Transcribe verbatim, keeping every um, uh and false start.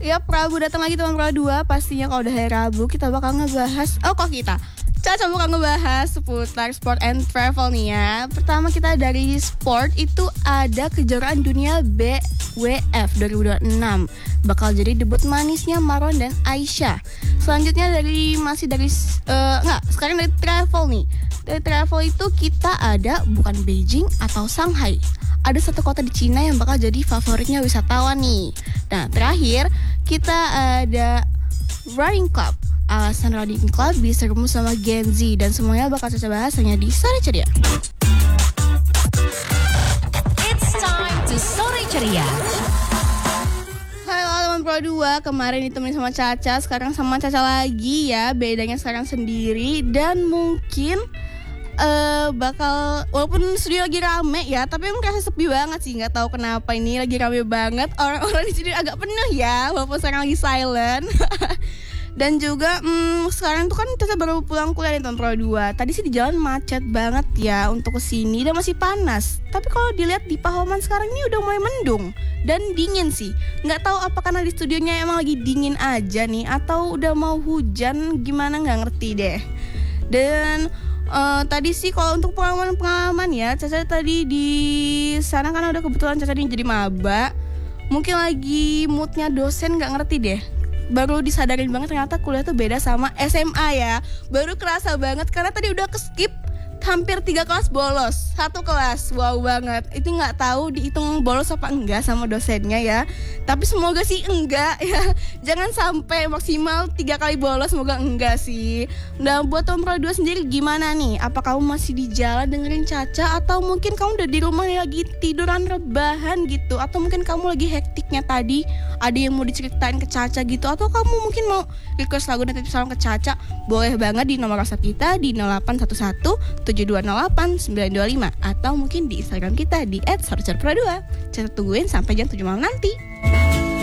Ya, Prabu datang lagi teman Pro dua. Pastinya kalau udah hari Rabu kita bakal ngebahas. Oh kok kita Caca bakal ngebahas seputar sport and travel nih ya. Pertama kita dari sport itu ada kejuaraan dunia B W F dua ribu dua puluh enam. Bakal jadi debut manisnya Maron dan Aisyah. Selanjutnya dari masih dari uh, enggak, sekarang dari travel nih. Dari travel itu kita ada bukan Beijing atau Shanghai. Ada satu kota di Cina yang bakal jadi favoritnya wisatawan nih. Nah, terakhir kita ada Running Club. Alasan Running Club bisa ketemu sama Gen Z dan semuanya bakal Caca bahas hanya di Sore Ceria. It's time to Sore Ceria. Halo teman Pro dua, kemarin ditemenin sama Caca, sekarang sama Caca lagi ya. Bedanya sekarang sendiri dan mungkin Uh, bakal walaupun studio lagi rame ya, tapi emang kerasa sepi banget sih. Nggak tahu kenapa ini lagi rame banget. Orang-orang di studio agak penuh ya, walaupun sekarang lagi silent. Dan juga hmm, sekarang tuh kan Caca baru pulang kuliah di tahun Pro dua. Tadi sih di jalan macet banget ya untuk kesini dan masih panas. Tapi kalau dilihat di Pahoman sekarang ini udah mulai mendung dan dingin sih. Nggak tahu apa karena di studionya emang lagi dingin aja nih atau udah mau hujan, gimana nggak ngerti deh. Dan Uh, tadi sih kalau untuk pengalaman-pengalaman ya, Caca tadi di sana kan udah kebetulan Caca ini jadi maba. Mungkin lagi moodnya dosen gak ngerti deh. Baru disadarin banget ternyata kuliah tuh beda sama S M A ya. Baru kerasa banget karena tadi udah ke-skip hampir tiga kelas bolos. Satu kelas, wow banget. Itu gak tahu dihitung bolos apa enggak sama dosennya ya. Tapi semoga sih enggak ya. Jangan sampai maksimal tiga kali bolos, semoga enggak sih. Nah buat Tom Pro dua sendiri gimana nih? Apa kamu masih di jalan dengerin Caca? Atau mungkin kamu udah di rumah lagi tiduran rebahan gitu? Atau mungkin kamu lagi hektiknya tadi ada yang mau diceritain ke Caca gitu? Atau kamu mungkin mau request lagu dan titip salam ke Caca? Boleh banget di nomor WhatsApp kita di nol delapan satu satu tujuh dua nol delapan sembilan dua lima. Atau mungkin di Instagram kita di et sorcer pro dua. Caca tungguin sampai jam tujuh malam nanti.